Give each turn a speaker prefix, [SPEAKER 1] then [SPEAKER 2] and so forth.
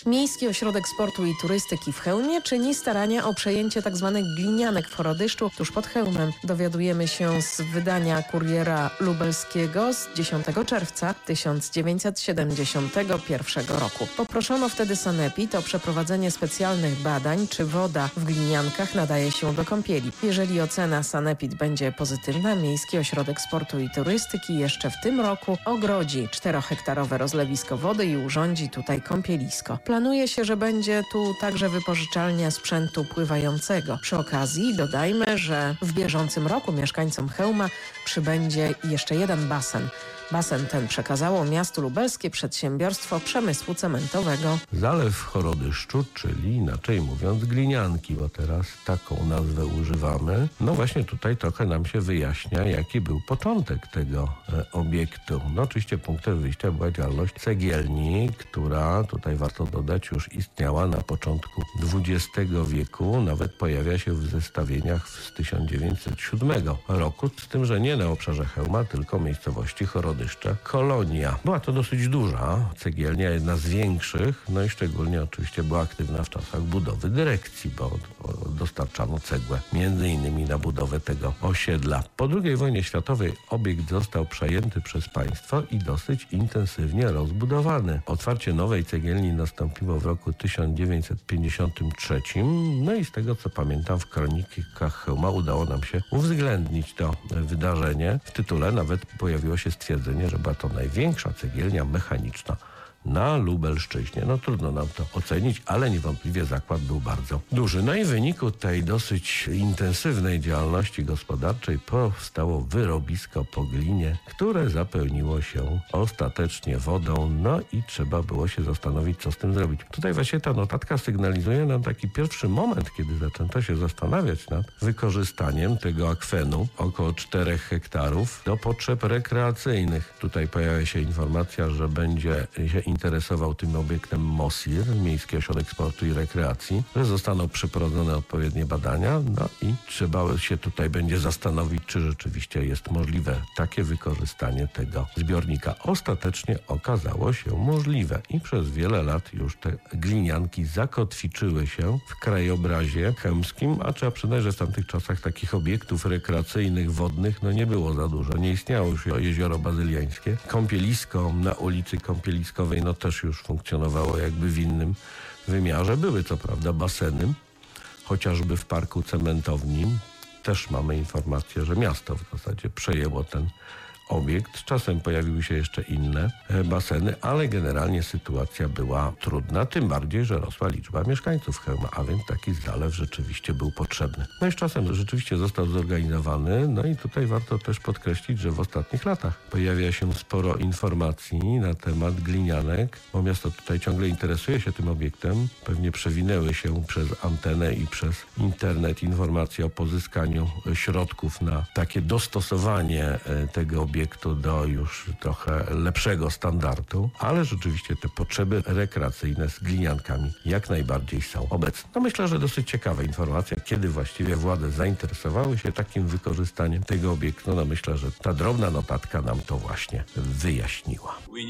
[SPEAKER 1] Miejski Ośrodek Sportu i Turystyki w Chełmie czyni starania o przejęcie tzw. glinianek w Horodyszczu tuż pod Chełmem. Dowiadujemy się z wydania Kuriera Lubelskiego z 10 czerwca 1971 roku. Poproszono wtedy sanepid o przeprowadzenie specjalnych badań, czy woda w gliniankach nadaje się do kąpieli. Jeżeli ocena sanepid będzie pozytywna, Miejski Ośrodek Sportu i Turystyki jeszcze w tym roku ogrodzi 4-hektarowe rozlewisko wody i urządzi tutaj kąpielisko. Planuje się, że będzie tu także wypożyczalnia sprzętu pływającego. Przy okazji dodajmy, że w bieżącym roku mieszkańcom Chełma przybędzie jeszcze jeden basen. Basen ten przekazało miastu lubelskie Przedsiębiorstwo Przemysłu Cementowego.
[SPEAKER 2] Zalew w Horodyszczu, czyli inaczej mówiąc glinianki, bo teraz taką nazwę używamy. No właśnie tutaj trochę nam się wyjaśnia, jaki był początek tego obiektu. No oczywiście punktem wyjścia była działalność cegielni, która tutaj warto dodać już istniała na początku XX wieku. Nawet pojawia się w zestawieniach z 1907 roku, z tym, że nie na obszarze Chełma, tylko miejscowości Horodyszcze. Kolonia. Była to dosyć duża cegielnia, jedna z większych, no i szczególnie oczywiście była aktywna w czasach budowy dyrekcji, bo dostarczano cegłę między innymi na budowę tego osiedla. Po II wojnie światowej obiekt został przejęty przez państwo i dosyć intensywnie rozbudowany. Otwarcie nowej cegielni nastąpiło w roku 1953, no i z tego co pamiętam w kronikach Chełma udało nam się uwzględnić to wydarzenie. W tytule nawet pojawiło się stwierdzenie, że była to największa cegielnia mechaniczna na Lubelszczyźnie. No trudno nam to ocenić, ale niewątpliwie zakład był bardzo duży. No i w wyniku tej dosyć intensywnej działalności gospodarczej powstało wyrobisko po glinie, które zapełniło się ostatecznie wodą, no i trzeba było się zastanowić, co z tym zrobić. Tutaj właśnie ta notatka sygnalizuje nam taki pierwszy moment, kiedy zaczęto się zastanawiać nad wykorzystaniem tego akwenu, około 4 hektarów, do potrzeb rekreacyjnych. Tutaj pojawia się informacja, że będzie się interesował tym obiektem MOSIR, Miejski Ośrodek Sportu i Rekreacji, że zostaną przeprowadzone odpowiednie badania, no i trzeba się tutaj będzie zastanowić, czy rzeczywiście jest możliwe takie wykorzystanie tego zbiornika. Ostatecznie okazało się możliwe i przez wiele lat już te glinianki zakotwiczyły się w krajobrazie chełmskim, a trzeba przyznać, że w tamtych czasach takich obiektów rekreacyjnych, wodnych, no nie było za dużo. Nie istniało już jezioro bazyliańskie. Kąpielisko na ulicy Kąpieliskowej no też już funkcjonowało jakby w innym wymiarze. Były co prawda baseny, chociażby w parku cementownim. Też mamy informację, że miasto w zasadzie przejęło ten obiekt. Czasem pojawiły się jeszcze inne baseny, ale generalnie sytuacja była trudna, tym bardziej, że rosła liczba mieszkańców Chełma, a więc taki zalew rzeczywiście był potrzebny. No i z czasem rzeczywiście został zorganizowany, no i tutaj warto też podkreślić, że w ostatnich latach pojawia się sporo informacji na temat glinianek, bo miasto tutaj ciągle interesuje się tym obiektem. Pewnie przewinęły się przez antenę i przez internet informacje o pozyskaniu środków na takie dostosowanie tego obiektu do już trochę lepszego standardu, ale rzeczywiście te potrzeby rekreacyjne z gliniankami jak najbardziej są obecne. No myślę, że dosyć ciekawa informacja, kiedy właściwie władze zainteresowały się takim wykorzystaniem tego obiektu. No myślę, że ta drobna notatka nam to właśnie wyjaśniła.